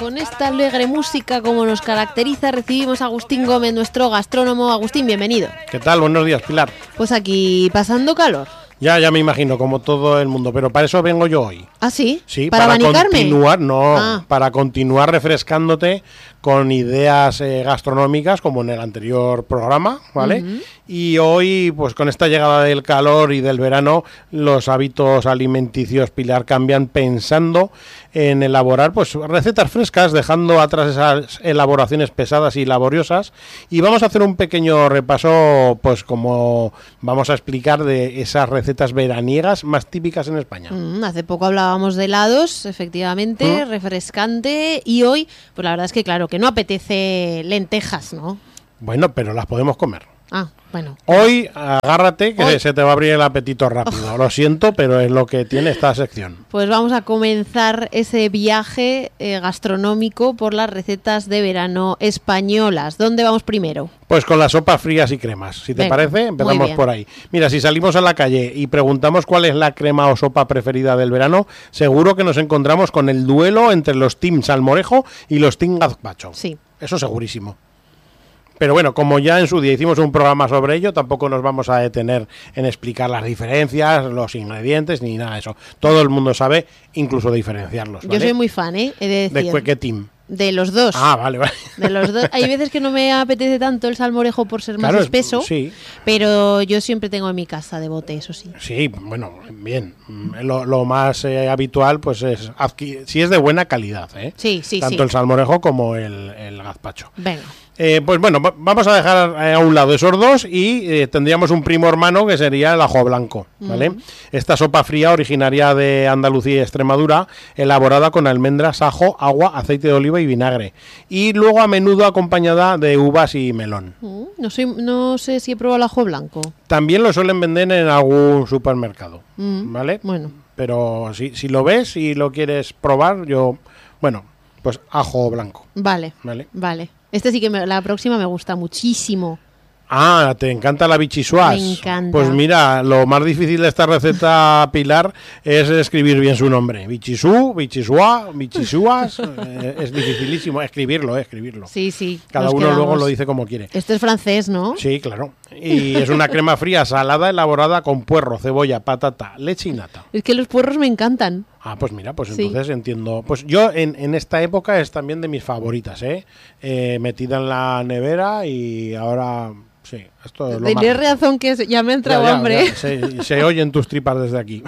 con esta alegre música como nos caracteriza, recibimos a Agustín Gómez, nuestro gastrónomo. Agustín, bienvenido. ¿Qué tal? Buenos días, Pilar. Pues aquí pasando calor. Ya me imagino, como todo el mundo, pero para eso vengo yo hoy. ¿Ah, sí? Sí, ¿Para abanicarme? Para continuar refrescándote con ideas gastronómicas como en el anterior programa, ¿vale? Uh-huh. Y hoy, pues con esta llegada del calor y del verano, los hábitos alimenticios, Pilar, cambian pensando en elaborar pues recetas frescas, dejando atrás esas elaboraciones pesadas y laboriosas. Y vamos a hacer un pequeño repaso, pues como vamos a explicar de esas recetas veraniegas más típicas en España. Hace poco hablábamos de helados, efectivamente, refrescante, y hoy, pues la verdad es que claro, que no apetece lentejas, ¿no? Bueno, pero las podemos comer. Ah, bueno. Hoy, agárrate, que se te va a abrir el apetito rápido. Lo siento, pero es lo que tiene esta sección. Pues vamos a comenzar ese viaje gastronómico por las recetas de verano españolas. ¿Dónde vamos primero? Pues con las sopas frías y cremas. Si te parece, empezamos por ahí. Mira, si salimos a la calle y preguntamos cuál es la crema o sopa preferida del verano, seguro que nos encontramos con el duelo entre los team salmorejo y los team gazpacho. Sí. Eso segurísimo. Pero bueno, como ya en su día hicimos un programa sobre ello, tampoco nos vamos a detener en explicar las diferencias, los ingredientes, ni nada de eso. Todo el mundo sabe incluso diferenciarlos, ¿vale? Yo soy muy fan, he de decir. ¿De qué team? De los dos. Ah, vale. De los dos. Hay veces que no me apetece tanto el salmorejo por ser más espeso, sí. Pero yo siempre tengo en mi casa de bote, eso sí. Sí, bueno, bien. Lo más habitual, pues es si es de buena calidad, ¿eh? Sí. Tanto el salmorejo como el gazpacho. Venga. Pues bueno, vamos a dejar a un lado esos dos y tendríamos un primo hermano que sería el ajo blanco, ¿vale? Esta sopa fría originaria de Andalucía y Extremadura, elaborada con almendras, ajo, agua, aceite de oliva y vinagre. Y luego a menudo acompañada de uvas y melón. No sé si he probado el ajo blanco. También lo suelen vender en algún supermercado, ¿vale? Bueno. Pero si lo ves y lo quieres probar, pues ajo blanco. Vale. Este sí que la próxima me gusta muchísimo. Ah, ¿te encanta la bichisuas? Me encanta. Pues mira, lo más difícil de esta receta, Pilar, es escribir bien su nombre. Bichisú, bichisua, bichisuas. Es dificilísimo escribirlo. Sí. Cada uno luego lo dice como quiere. Esto es francés, ¿no? Sí, claro. Y es una crema fría salada elaborada con puerro, cebolla, patata, leche y nata. Es que los puerros me encantan. Ah, pues mira, pues entonces entiendo. Pues yo en esta época es también de mis favoritas, metida en la nevera y ahora... Sí, esto es lo más... Tienes razón que ya me ha entrado hambre. Se oyen tus tripas desde aquí.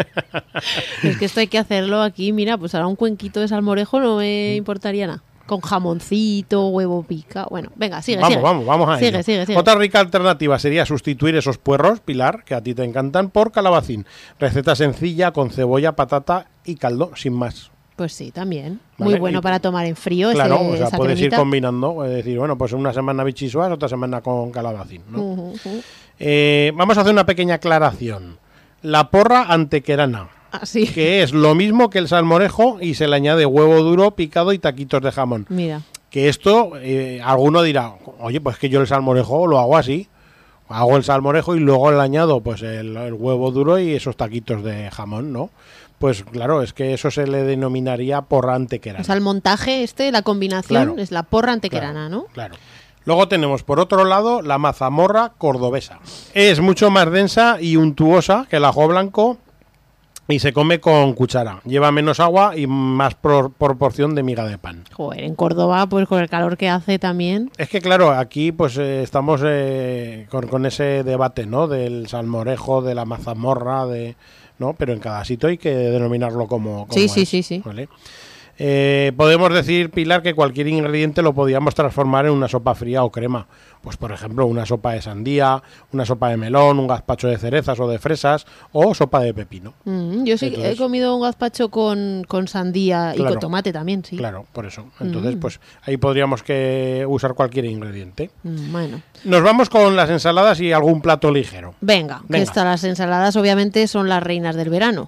Es que esto hay que hacerlo aquí. Mira, pues ahora un cuenquito de salmorejo no me importaría nada. Con jamoncito, huevo pica. Bueno, venga, sigue. Vamos a ello. Sigue. Otra rica alternativa sería sustituir esos puerros, Pilar, que a ti te encantan, por calabacín. Receta sencilla con cebolla, patata y caldo, sin más. Pues sí, también. ¿Vale? Muy bueno para tomar en frío. Claro, puedes ir combinando, es decir, bueno, pues una semana bichisuas, otra semana con calabacín, ¿no? Vamos a hacer una pequeña aclaración. La porra antequerana, que es lo mismo que el salmorejo y se le añade huevo duro, picado y taquitos de jamón. Mira. Que esto, alguno dirá, oye, pues que yo el salmorejo lo hago así. Hago el salmorejo y luego le añado pues el huevo duro y esos taquitos de jamón, ¿no? Pues claro, es que eso se le denominaría porra antequerana. O sea, el montaje la combinación es la porra antequerana, ¿no? Claro. Luego tenemos, por otro lado, la mazamorra cordobesa. Es mucho más densa y untuosa que el ajo blanco y se come con cuchara. Lleva menos agua y más proporción de miga de pan. Joder, en Córdoba, pues con el calor que hace también. Es que claro, aquí pues estamos con ese debate, ¿no? Del salmorejo, de la mazamorra, ¿no? Pero en cada sitio hay que denominarlo como sí. ¿vale? Podemos decir, Pilar, que cualquier ingrediente lo podíamos transformar en una sopa fría o crema. Pues por ejemplo, una sopa de sandía, una sopa de melón, un gazpacho de cerezas o de fresas o sopa de pepino. Yo sí he comido un gazpacho con sandía y con tomate también, sí. Claro, por eso. Entonces, pues ahí podríamos usar cualquier ingrediente. Bueno. Nos vamos con las ensaladas y algún plato ligero. Venga. Que las ensaladas obviamente son las reinas del verano.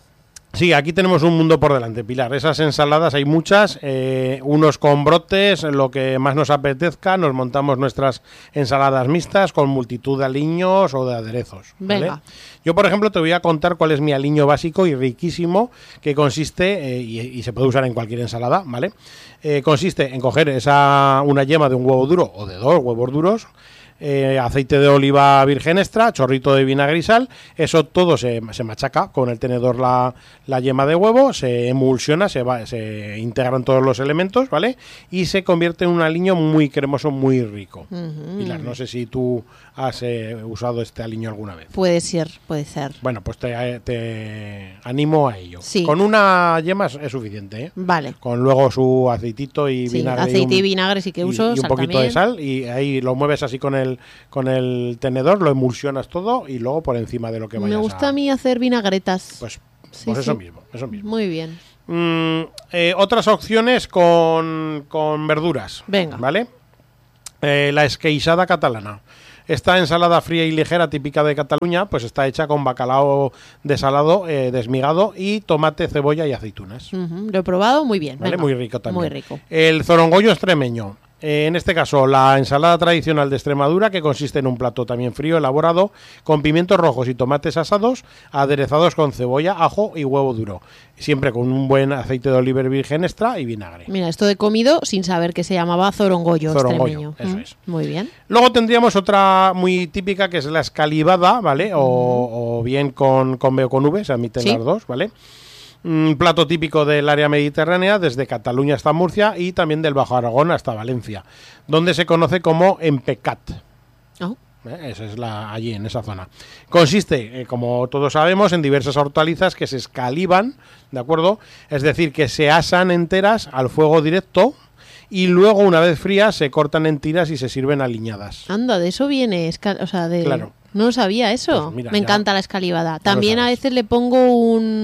Sí, aquí tenemos un mundo por delante, Pilar. Esas ensaladas hay muchas, unos con brotes, lo que más nos apetezca. Nos montamos nuestras ensaladas mixtas con multitud de aliños o de aderezos. ¿Vale? Venga. Yo, por ejemplo, te voy a contar cuál es mi aliño básico y riquísimo, que consiste, y se puede usar en cualquier ensalada, ¿vale? Consiste en coger una yema de un huevo duro o de 2 huevos duros, aceite de oliva virgen extra, chorrito de vinagre y sal. Eso todo se machaca con el tenedor la yema de huevo, se emulsiona, se integran todos los elementos, ¿vale? Y se convierte en un aliño muy cremoso, muy rico. Pilar, no sé si tú has usado este aliño alguna vez. Puede ser. Bueno, pues te animo a ello. Sí. Con una yema es suficiente, ¿eh? Vale. Con luego su aceitito y Sí, vinagre. aceite y vinagre sí que uso, y un sal poquito también. de sal, y ahí lo mueves así con el tenedor, lo emulsionas todo y luego por encima de lo que vayas Me gusta a mí hacer vinagretas. Pues, Sí, pues eso sí. mismo, eso mismo. Muy bien. Otras opciones con verduras. Venga. ¿Vale? La esqueixada catalana. Esta ensalada fría y ligera típica de Cataluña, pues está hecha con bacalao desalado, desmigado y tomate, cebolla y aceitunas. Lo he probado muy bien. ¿Vale? Venga. Muy rico también. Muy rico. El zorongollo extremeño. En este caso, la ensalada tradicional de Extremadura, que consiste en un plato también frío, elaborado, con pimientos rojos y tomates asados, aderezados con cebolla, ajo y huevo duro. Siempre con un buen aceite de oliva virgen extra y vinagre. Mira, esto he comido sin saber que se llamaba zorongollo Zorongollo, extremeño. eso es. Muy bien. Luego tendríamos otra muy típica, que es la escalivada, ¿vale? O bien con B o con V, se admiten Sí. las dos, ¿vale? Un plato típico del área mediterránea, desde Cataluña hasta Murcia y también del Bajo Aragón hasta Valencia, donde se conoce como empecat. Oh, Esa es allí, en esa zona. Consiste, como todos sabemos, en diversas hortalizas que se escalivan, ¿de acuerdo? Es decir, que se asan enteras al fuego directo y luego, una vez frías, se cortan en tiras y se sirven aliñadas. anda, de eso viene. O sea, de... Claro. No lo sabía eso. Pues mira, Me ya- encanta la escalivada. lo También a sabes. veces le pongo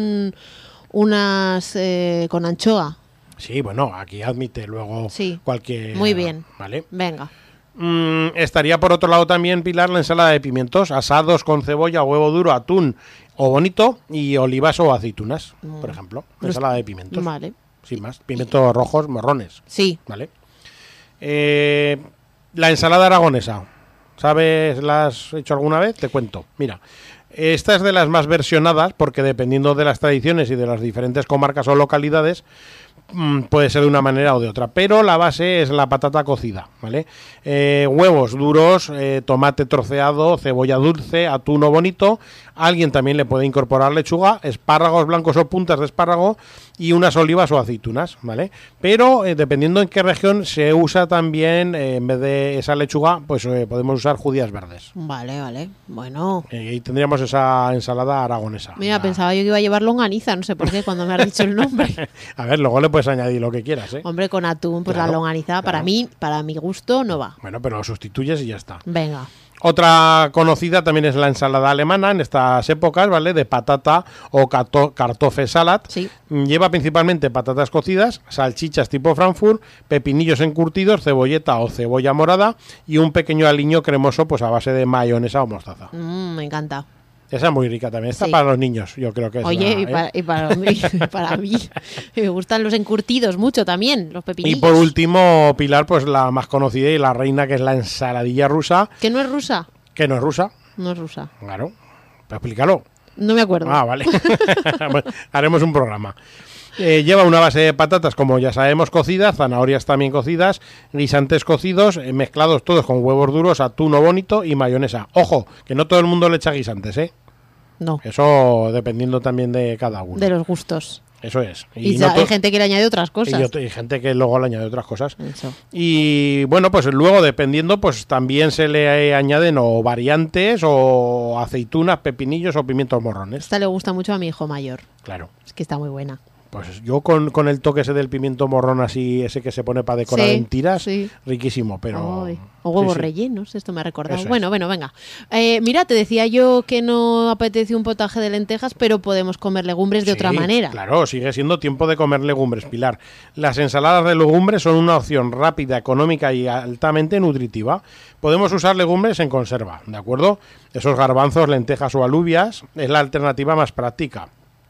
unas con anchoa. Sí, bueno, aquí admite luego Sí. cualquier... Muy bien. ¿Vale? Venga. Estaría por otro lado también, Pilar, la ensalada de pimientos asados con cebolla, huevo duro, atún o bonito y olivas o aceitunas, por ejemplo. Ensalada de pimientos. Vale. Sin más. Pimientos rojos, morrones. Sí. ¿Vale? La ensalada aragonesa. ¿Sabes? ¿La has hecho alguna vez? Te cuento. Mira, esta es de las más versionadas porque dependiendo de las tradiciones y de las diferentes comarcas o localidades, puede ser de una manera o de otra, pero la base es la patata cocida, ¿vale? Huevos duros, tomate troceado, cebolla dulce, atún o bonito. Alguien también le puede incorporar lechuga, espárragos blancos o puntas de espárrago y unas olivas o aceitunas, ¿vale? Pero dependiendo en qué región se usa también, en vez de esa lechuga, pues podemos usar judías verdes. Vale. Bueno. Y tendríamos esa ensalada aragonesa. Mira, pensaba yo que iba a llevar longaniza, no sé por qué, cuando me has dicho el nombre. A ver, luego le puedes añadir lo que quieras, ¿eh? Hombre, con atún, pues Claro, la longaniza, para claro. mí, para mi gusto, no va. Bueno, pero lo sustituyes y ya está. Venga. Otra conocida también es la ensalada alemana en estas épocas, ¿vale? De patata o Kartoffelsalat. Sí. Lleva principalmente patatas cocidas, salchichas tipo Frankfurt, pepinillos encurtidos, cebolleta o cebolla morada y un pequeño aliño cremoso pues a base de mayonesa o mostaza. Me encanta. Esa es muy rica también. Está Sí. para los niños, yo creo que es. Oye, la, y para mí, para mí. Me gustan los encurtidos mucho también, los Y pepinillos. por último, Pilar, pues la más conocida y la reina, que es la ensaladilla rusa, ¿Que no es rusa? que no es rusa. No es rusa. Claro. Pero explícalo. No me acuerdo. Ah, vale. Bueno, haremos un programa. Lleva una base de patatas, como ya sabemos, cocidas, zanahorias también cocidas, guisantes cocidos, mezclados todos con huevos duros, atún o bonito y mayonesa. Ojo, que no todo el mundo le echa guisantes, ¿eh? No, Eso dependiendo también de cada uno. de los gustos. Eso es. Y, no hay to- gente que le añade otras cosas. y gente que luego le añade otras cosas. Eso. Y bueno, pues luego dependiendo, pues también se le añaden o variantes o aceitunas, pepinillos o pimientos morrones. Esta le gusta mucho a mi hijo mayor. Claro. Es que está muy buena. Pues yo con el toque ese del pimiento morrón así, ese que se pone para decorar Sí, en tiras, sí. riquísimo, pero... Ay, o huevos sí, sí. rellenos, esto me ha recordado. Eso es. Bueno, venga. Mira, te decía yo que no apetece un potaje de lentejas, pero podemos comer legumbres de Sí, otra manera. Claro, sigue siendo tiempo de comer legumbres, Pilar. Las ensaladas de legumbres son una opción rápida, económica y altamente nutritiva. Podemos usar legumbres en conserva, ¿de acuerdo? Esos garbanzos, lentejas o alubias es la alternativa más práctica.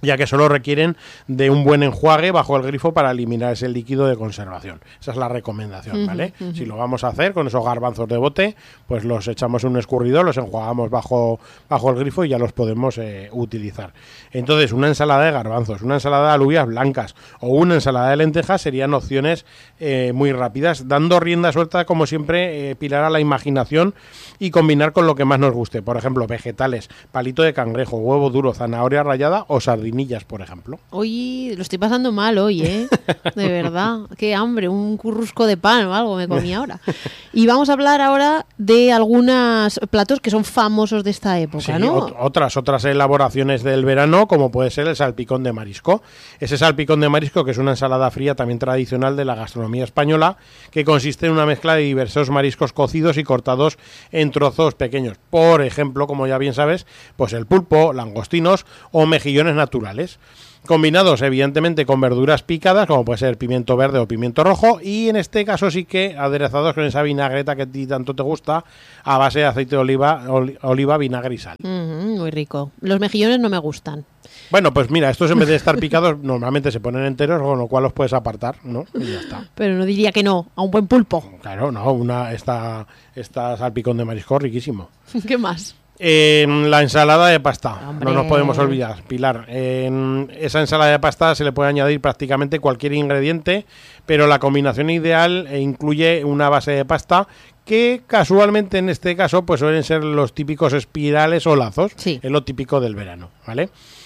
ya que solo requieren de un buen enjuague bajo el grifo para eliminar ese líquido de conservación. Esa es la recomendación, ¿vale? Si lo vamos a hacer con esos garbanzos de bote, pues los echamos en un escurridor, los enjuagamos bajo el grifo y ya los podemos utilizar. Entonces, una ensalada de garbanzos, una ensalada de alubias blancas o una ensalada de lentejas serían opciones muy rápidas, dando rienda suelta, como siempre, Pilar, a la imaginación y combinar con lo que más nos guste. Por ejemplo, vegetales, palito de cangrejo, huevo duro, zanahoria rallada o sardinillas, por ejemplo. Oye, lo estoy pasando mal hoy, ¿eh? De verdad. Qué hambre, un currusco de pan o algo me comí ahora. Y vamos a hablar ahora de algunos platos que son famosos de esta época, Sí, ¿no? otras elaboraciones del verano, como puede ser el salpicón de marisco. Ese salpicón de marisco, que es una ensalada fría también tradicional de la gastronomía española, que consiste en una mezcla de diversos mariscos cocidos y cortados en trozos pequeños. Por ejemplo, como ya bien sabes, pues el pulpo, langostinos o mejillones naturales, combinados evidentemente con verduras picadas, como puede ser pimiento verde o pimiento rojo, y en este caso sí que aderezados con esa vinagreta que a ti tanto te gusta, a base de aceite de oliva, vinagre y sal. Muy rico. Los mejillones no me gustan. Bueno, pues mira, estos en vez de estar picados normalmente se ponen enteros, con lo cual los puedes apartar, ¿no? Y ya está. Pero no diría que no, a un buen pulpo. Claro, no, esta salpicón de marisco riquísimo. ¿Qué más? La ensalada de pasta, ¡Hombre! No nos podemos olvidar, Pilar. En esa ensalada de pasta se le puede añadir prácticamente cualquier ingrediente, pero la combinación ideal incluye una base de pasta que casualmente en este caso pues suelen ser los típicos espirales o lazos, Sí. Es lo típico del verano, ¿vale?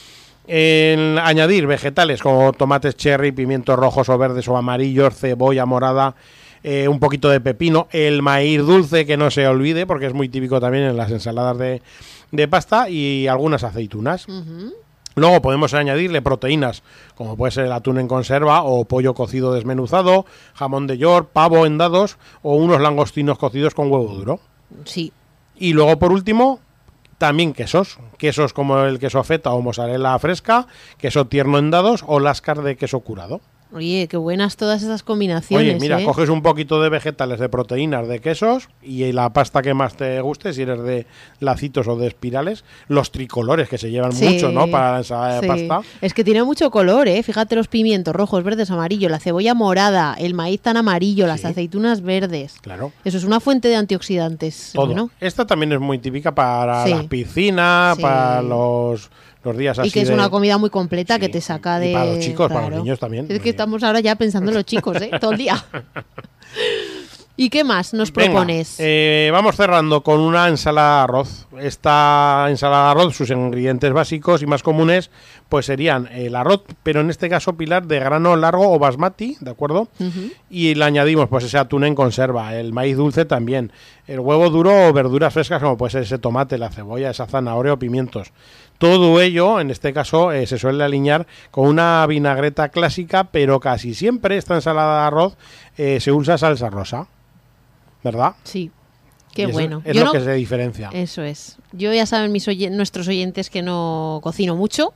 Añadir vegetales como tomates cherry, pimientos rojos o verdes o amarillos, cebolla morada, un poquito de pepino, el maíz dulce, que no se olvide porque es muy típico también en las ensaladas de pasta, y algunas aceitunas. Luego podemos añadirle proteínas, como puede ser el atún en conserva o pollo cocido desmenuzado, jamón de york, pavo en dados o unos langostinos cocidos con huevo duro. Sí. Y luego, por último, también quesos como el queso feta o mozzarella fresca, queso tierno en dados o lascar de queso curado. Oye, qué buenas todas esas combinaciones. Oye, mira, coges un poquito de vegetales, de proteínas, de quesos y la pasta que más te guste, si eres de lacitos o de espirales, los tricolores que se llevan mucho, ¿no? Para la ensalada de pasta. Es que tiene mucho color, ¿eh? Fíjate los pimientos rojos, verdes, amarillos, la cebolla morada, el maíz tan amarillo, las aceitunas verdes. Claro. Eso es una fuente de antioxidantes. Todo. Bueno. Esta también es muy típica para las piscinas, para los días así. Y que es una comida muy completa que te saca de... Y para los chicos, para los niños también. Es que estamos ahora ya pensando en los chicos, ¿eh? Todo el día. ¿Y qué más nos propones? Vamos cerrando con una ensalada de arroz. Esta ensalada de arroz, sus ingredientes básicos y más comunes, pues serían el arroz, pero en este caso, Pilar, de grano largo o basmati, ¿de acuerdo? Y le añadimos pues ese atún en conserva, el maíz dulce también, el huevo duro o verduras frescas como puede ser ese tomate, la cebolla, esa zanahoria o pimientos. Todo ello, en este caso, se suele alinear con una vinagreta clásica, pero casi siempre esta ensalada de arroz se usa salsa rosa, ¿verdad? Sí, qué Y bueno. Es lo que se diferencia. Eso es. Yo ya saben nuestros oyentes que no cocino mucho,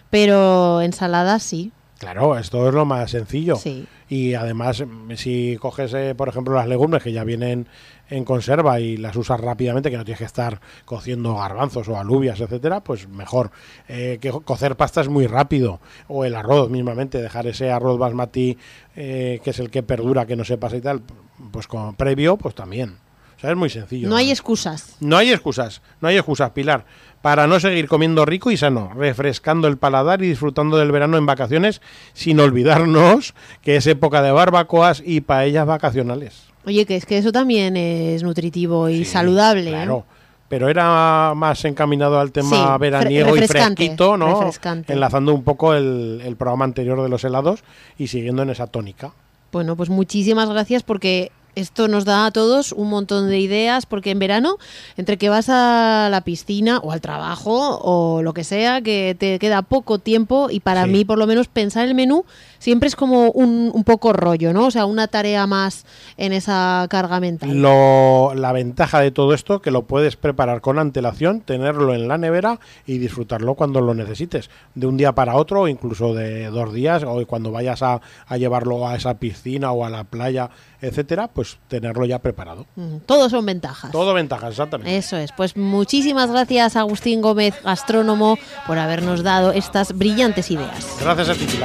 pero ensaladas sí. Claro, esto es lo más sencillo. Sí. Y además, si coges, por ejemplo, las legumbres que ya vienen en conserva y las usas rápidamente, que no tienes que estar cociendo garbanzos o alubias, etcétera, pues mejor. Que cocer pasta es muy rápido. O el arroz mismamente, dejar ese arroz basmati, que es el que perdura, que no se pasa y tal, pues con previo, pues también. O sea, es muy sencillo. No hay excusas. No hay excusas, Pilar, para no seguir comiendo rico y sano, refrescando el paladar y disfrutando del verano en vacaciones, sin olvidarnos que es época de barbacoas y paellas vacacionales. Oye, que es que eso también es nutritivo y saludable. Claro, pero era más encaminado al tema veraniego y fresquito, ¿no? Refrescante. Enlazando un poco el programa anterior de los helados y siguiendo en esa tónica. Bueno, pues muchísimas gracias porque esto nos da a todos un montón de ideas, porque en verano, entre que vas a la piscina o al trabajo o lo que sea, que te queda poco tiempo y para mí, por lo menos, pensar el menú siempre es como un poco rollo, ¿no? O sea, una tarea más en esa carga mental. La ventaja de todo esto, que lo puedes preparar con antelación, tenerlo en la nevera y disfrutarlo cuando lo necesites, de un día para otro o incluso de 2 días, o cuando vayas a llevarlo a esa piscina o a la playa, etcétera, pues pues tenerlo ya preparado. Todos son ventajas. Todo ventajas, exactamente. Eso es. Pues muchísimas gracias, Agustín Gómez, gastrónomo, por habernos dado estas brillantes ideas. Gracias a ti, Pilar.